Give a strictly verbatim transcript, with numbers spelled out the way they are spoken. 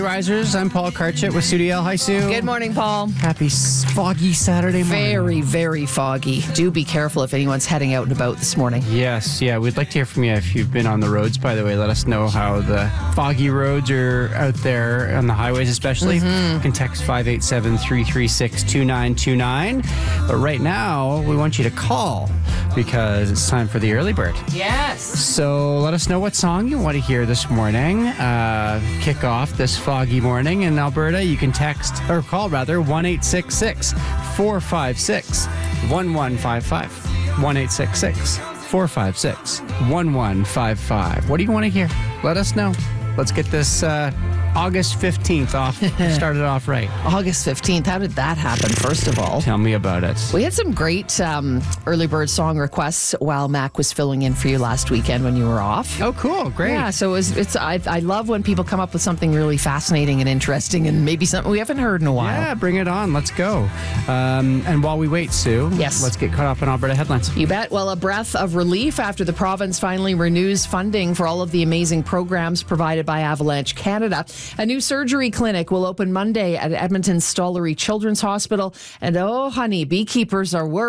Risers. I'm Paul Karchit with Sue L. Hi, Sue. Good morning, Paul. Happy s- foggy Saturday morning. Very, very foggy. Do be careful if anyone's heading out and about this morning. Yes, yeah. We'd like to hear from you if you've been on the roads, by the way. Let us know how the foggy roads are out there on the highways especially. Mm-hmm. You can text five eight seven, three three six, two nine two nine. But right now, we want you to call because it's time for the early bird. Yes. So let us know what song you want to hear this morning. Uh, kick off this foggy morning in Alberta. You can text, or call rather, one eight six six, four five six, one one five five. one eight six six, four five six, one one five five. What do you want to hear? Let us know. Let's get this uh, August fifteenth off, started off right. August fifteenth. How did that happen, first of all? Tell me about it. We had some great um, early bird song requests while Mac was filling in for you last weekend when you were off. Oh, cool. Great. Yeah, so it was, it's I, I love when people come up with something really fascinating and interesting and maybe something we haven't heard in a while. Yeah, bring it on. Let's go. Um, and while we wait, Sue, yes, let's get caught up on Alberta headlines. You bet. Well, a breath of relief after the province finally renews funding for all of the amazing programs provided by Avalanche Canada. A new surgery clinic will open Monday at Edmonton's Stollery Children's Hospital. And oh, honey, beekeepers are worried.